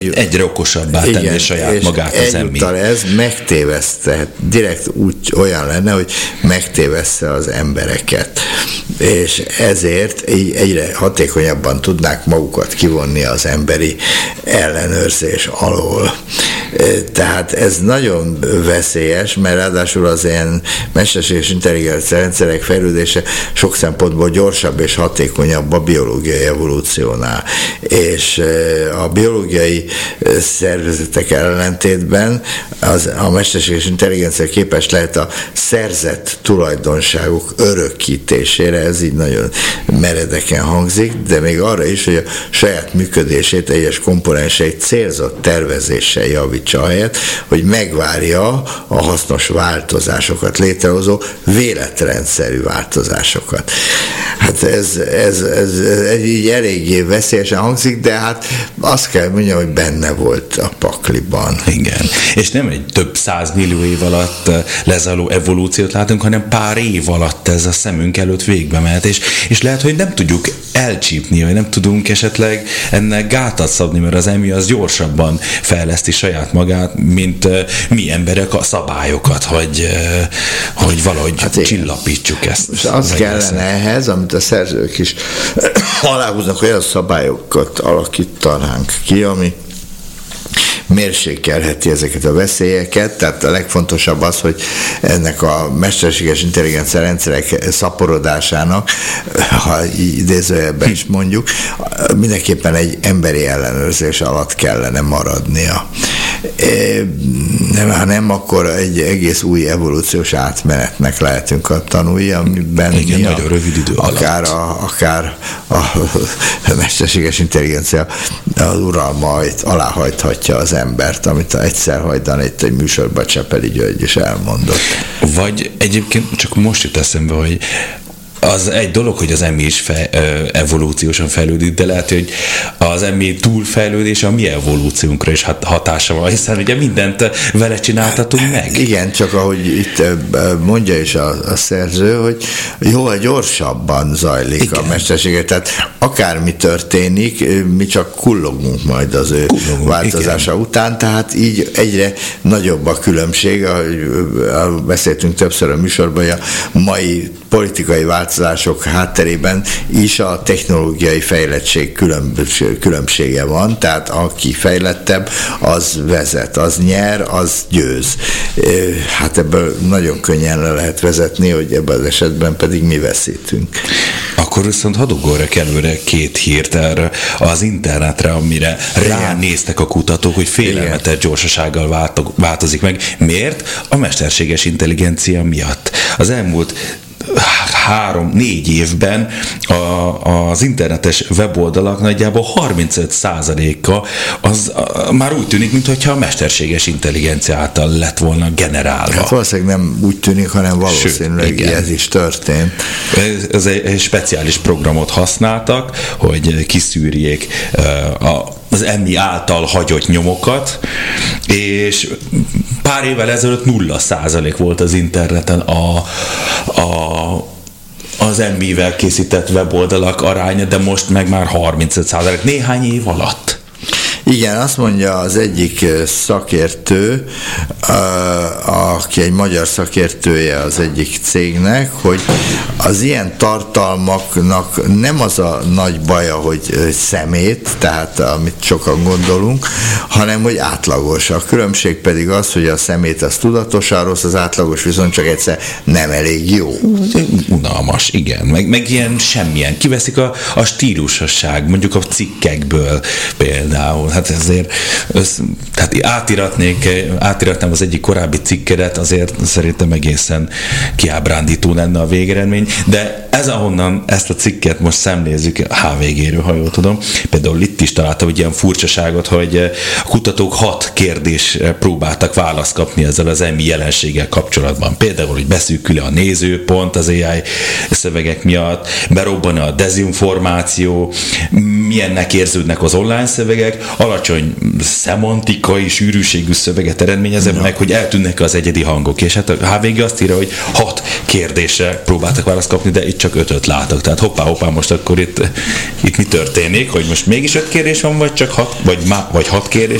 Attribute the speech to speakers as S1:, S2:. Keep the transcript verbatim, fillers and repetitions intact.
S1: egyre okosabbá tenni saját magát az emmi.
S2: Egyúttal ez megtéveszte, direkt úgy olyan lenne, hogy megtéveszte az embereket. És ezért így egyre hatékonyabban tudnák magukat kivonni az emberi ellenőrzés alól. Tehát ez nagyon veszélyes, mert ráadásul az ilyen mesterséges intelligencia rendszerek fejlődése sok szempontból gyorsabb és hatékonyabb a biológiai evolúciónál. És a biológiai szervezetek ellentétben az, a mesterséges intelligencia képes lehet a szerzett tulajdonságok örökítésére, ez így nagyon meredeken hangzik, de még arra is, hogy a saját működését egyes komponenseit célzott tervezéssel javítsa helyett, hogy megvárja a hasznos változásokat létrehozó véletrendszerű változásokat. Hát ez, ez, ez, ez így eléggé veszélyesen hangzik, de hát azt kell mondjam, hogy benne volt a pakliban.
S1: Igen. És nem egy több százmillió év alatt lezajló evolúciót látunk, hanem pár év alatt ez a szemünk előtt végbe mehet, és, és lehet, hogy nem tudjuk elcsípni, vagy nem tudunk esetleg ennek gátat szabni, mert az emmi az gyorsabban fejleszti saját magát, mint uh, mi emberek a szabályokat, hogy, uh, hogy valahogy hát csillapítsuk ezt.
S2: És az kellene ehhez, amit a szerzők is aláhúznak, olyan szabályokat alakítanánk ki, ami mérsékelheti ezeket a veszélyeket, tehát a legfontosabb az, hogy ennek a mesterséges intelligencia rendszerek szaporodásának, ha idézőjelben is mondjuk, mindenképpen egy emberi ellenőrzés alatt kellene maradnia. Ha nem, akkor egy egész új evolúciós átmenetnek lehetünk a tanulni, amiben
S1: igen, mi nagyon a, rövid idő
S2: akár, a, akár a, a mesterséges intelligencia az uralmait aláhajthatja az embert, amit egyszer hajdan itt egy műsorban Csepeli György is elmondott.
S1: Vagy egyébként csak most jut eszembe, hogy az egy dolog, hogy az emmi is fe, evolúciósan fejlődik, de lehet, hogy az emmi túlfejlődése a mi evolúciónkra is hatása van, hiszen ugye mindent vele csináltatunk meg.
S2: Igen, csak ahogy itt mondja is a, a szerző, hogy jóval gyorsabban zajlik igen. a mesterséget, tehát akármi történik, mi csak kullogunk majd az ő kullogunk, változása igen. után, tehát így egyre nagyobb a különbség, ahogy beszéltünk többször a műsorban, hogy a mai politikai változások hátterében is a technológiai fejlettség különbsége van, tehát aki fejlettebb, az vezet, az nyer, az győz. Hát ebből nagyon könnyen le lehet vezetni, hogy ebben az esetben pedig mi veszítünk.
S1: Akkor viszont hadd ugorjak előre két hírt erre az internetre, amire igen. ránéztek a kutatók, hogy félelmetes gyorsasággal változik meg. Miért? A mesterséges intelligencia miatt. Az elmúlt három, négy évben a, az internetes weboldalak nagyjából harmincöt százaléka az a, már úgy tűnik, mintha a mesterséges intelligencia által lett volna generálva.
S2: Hát valószínűleg nem úgy tűnik, hanem valószínűleg Sőt, ez is történt.
S1: Ez, ez egy, egy speciális programot használtak, hogy kiszűrjék a az emmi által hagyott nyomokat, és pár évvel ezelőtt nulla százalék volt az interneten a, a, az emmivel készített weboldalak aránya, de most meg már harmincöt százalék néhány év alatt.
S2: Igen, azt mondja az egyik szakértő, aki egy magyar szakértője az egyik cégnek, hogy az ilyen tartalmaknak nem az a nagy baja, hogy szemét, tehát amit sokan gondolunk, hanem hogy átlagos. A különbség pedig az, hogy a szemét az tudatosan rossz, az átlagos viszont csak egyszer nem elég jó.
S1: Unalmas, igen. Meg, meg ilyen semmilyen. Kiveszik a, a stílusosság, mondjuk a cikkekből például. Hát ezért össz, tehát átiratnék, átiratnám az egyik korábbi cikkedet, azért szerintem egészen kiábrándító lenne a végeredmény, de ez ahonnan ezt a cikket most szemlézzük há vé gé-ről, ha jól tudom. Például itt is találtam egy ilyen furcsaságot, hogy a kutatók hat kérdésre próbáltak választ kapni ezzel az emmi jelenséggel kapcsolatban. Például, hogy beszűkül a nézőpont az á i szövegek miatt, berobban a dezinformáció, milyennek érződnek az online szövegek, alacsony szemantikai sűrűségű szöveget eredményezem no. meg, hogy eltűnnek az egyedi hangok. És hát a há vé gé azt írja, hogy hat kérdésre próbáltak választ kapni, de itt csak ötöt látok. Tehát hoppá, hoppá, most akkor itt, itt mi történik, hogy most mégis öt kérdés van, vagy csak hat, vagy, má, vagy hat kérdés